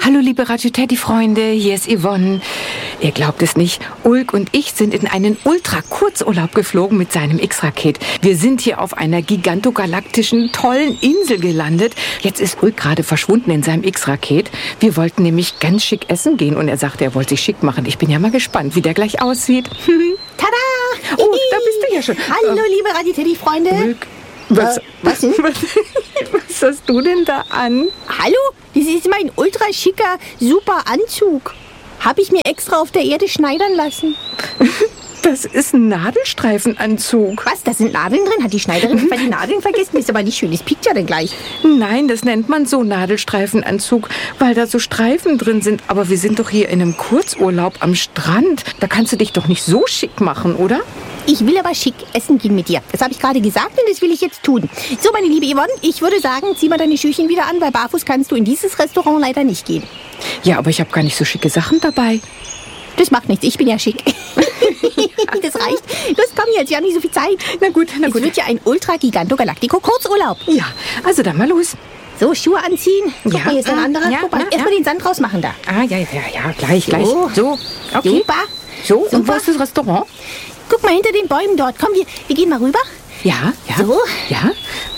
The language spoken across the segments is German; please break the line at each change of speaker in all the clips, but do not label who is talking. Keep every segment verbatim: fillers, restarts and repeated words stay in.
Hallo liebe Radio Teddy-Freunde, hier ist Yvonne. Ihr glaubt es nicht, Ulk und ich sind in einen Ultra-Kurzurlaub geflogen mit seinem X-Raket. Wir sind hier auf einer gigantogalaktischen, tollen Insel gelandet. Jetzt ist Ulk gerade verschwunden in seinem X-Raket. Wir wollten nämlich ganz schick essen gehen und er sagte, er wollte sich schick machen. Ich bin ja mal gespannt, wie der gleich aussieht.
Tada!
Oh, da bist du ja schon.
Hallo liebe Radio Teddy-Freunde.
Ulk, was,
Äh, was denn?
was, was hast du denn da an?
Hallo, das ist mein ultra schicker, super Anzug. Habe ich mir extra auf der Erde schneidern lassen.
Das ist ein Nadelstreifenanzug.
Was, da sind Nadeln drin? Hat die Schneiderin etwa die Nadeln vergessen? Ist aber nicht schön, das piekt ja dann gleich.
Nein, das nennt man so Nadelstreifenanzug, weil da so Streifen drin sind. Aber wir sind doch hier in einem Kurzurlaub am Strand. Da kannst du dich doch nicht so schick machen, oder?
Ich will aber schick essen gehen mit dir. Das habe ich gerade gesagt und das will ich jetzt tun. So, meine liebe Yvonne, ich würde sagen, zieh mal deine Schüchen wieder an, weil barfuß kannst du in dieses Restaurant leider nicht gehen.
Ja, aber ich habe gar nicht so schicke Sachen dabei.
Das macht nichts, ich bin ja schick. Das reicht. Los, komm jetzt, wir haben nicht so viel Zeit.
Na gut, na
Es
gut.
wird ja ein Ultra-Giganto-Galactico-Kurzurlaub.
Ja, also dann mal los.
So, Schuhe anziehen. Guck
Ja,
mal, hier ist ein
äh,
anderer.
ja,
Guck mal,
ja,
erstmal
ja.
den Sand rausmachen da.
Ah, ja, ja, ja, ja, gleich, gleich.
So.
So, okay.
Super.
So, und
Super.
wo ist das Restaurant?
Guck mal hinter den Bäumen dort. Komm, wir, wir gehen mal rüber.
Ja, ja.
So.
Ja.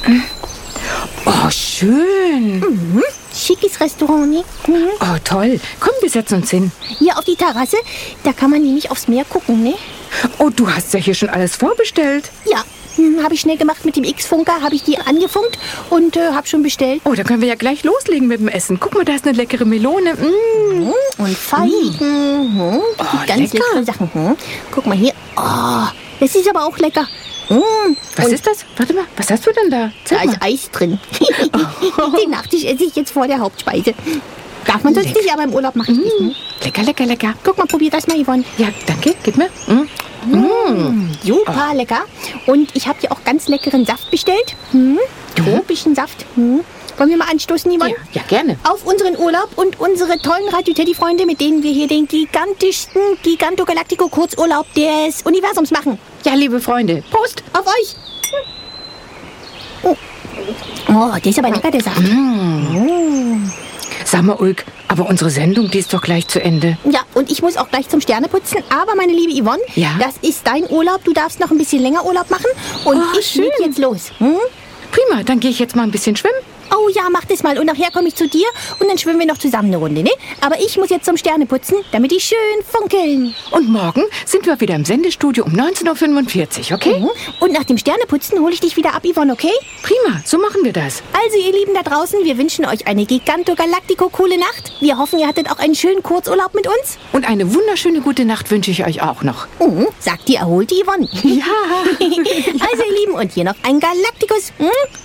Oh, schön.
Mhm. Schickes Restaurant, ne? Mhm.
Oh, toll. Komm, wir setzen uns hin.
Hier auf die Terrasse, da kann man nämlich aufs Meer gucken, ne?
Oh, du hast ja hier schon alles vorbestellt.
Ja, hm, habe ich schnell gemacht mit dem X-Funker, habe ich die angefunkt und äh, habe schon bestellt.
Oh, da können wir ja gleich loslegen mit dem Essen. Guck mal, da ist eine leckere Melone. Mm.
Mhm. Und Feigen. Mhm.
Oh,
Ganz
lecker.
leckere Sachen. Mhm. Guck mal hier. Oh, das ist aber auch lecker. Mhm.
Was
Und
ist das? Warte mal, was hast du denn da?
da
Zeig mal.
ist Eis drin. Den Nachtisch esse ich jetzt vor der Hauptspeise. Darf man sonst
Lecker.
nicht, aber im Urlaub mache ich nicht. Ne?
Lecker, lecker, lecker.
Guck mal, probier das mal, Yvonne.
Ja, danke, gib mir. Mm. Mm.
Super lecker. Und ich habe hier auch ganz leckeren Saft bestellt. Hm? Tropischen Saft. Hm? Wollen wir mal anstoßen, Yvonne?
Ja, ja, gerne.
Auf unseren Urlaub und unsere tollen Radio Teddy-Freunde, mit denen wir hier den gigantischsten Giganto-Galactico-Kurzurlaub des Universums machen.
Ja, liebe Freunde, Prost.
Auf euch! Oh, oh der ist aber lecker, der Saft.
Sag mal, Ulk, aber unsere Sendung, die ist doch gleich zu Ende.
Ja, und ich muss auch gleich zum Sterneputzen. Aber, meine liebe Yvonne,
Ja?
das ist dein Urlaub. Du darfst noch ein bisschen länger Urlaub machen. Und
Oh,
ich
schön.
leg jetzt los. Hm?
Prima, dann gehe ich jetzt mal ein bisschen schwimmen.
Oh ja, mach das mal. Und nachher komme ich zu dir und dann schwimmen wir noch zusammen eine Runde, ne? Aber ich muss jetzt zum Sterneputzen, damit die schön funkeln.
Und morgen sind wir wieder im Sendestudio um neunzehn Uhr fünfundvierzig, okay?
Mhm. Und nach dem Sterneputzen hole ich dich wieder ab, Yvonne, okay?
Prima, so machen wir das.
Also, ihr Lieben da draußen, wir wünschen euch eine giganto-galactico-coole Nacht. Wir hoffen, ihr hattet auch einen schönen Kurzurlaub mit uns.
Und eine wunderschöne gute Nacht wünsche ich euch auch noch.
Mhm. Sagt die erholte Yvonne.
Ja.
Also, ihr Lieben, und hier noch ein Galacticus. Mhm.